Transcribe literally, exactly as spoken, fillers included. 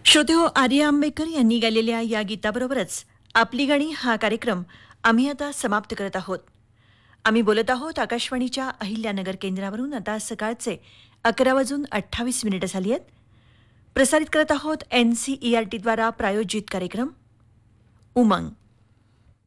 श्रोतेहो, आर्या आंबेकर यांनी गायलेल्या या गीताबरोबरच आपली गाणी हा कार्यक्रम आम्ही आता समाप्त करत आहोत. आम्ही बोलत आहोत आकाशवाणीच्या अहिल्यानगर केंद्रावरून. आता सकाळचे अकरा वाजून अठ्ठावीस मिनिटं झाली आहेत. प्रसारित करत आहोत एन सी ई आर टीद्वारा प्रायोजित कार्यक्रम उमंग.